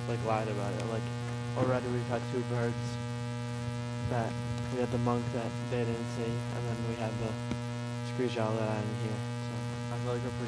like lied about it. Like already we've had two birds that we had the monk that they didn't see, and then we had the screech owl that I didn't hear. So I feel like we're pretty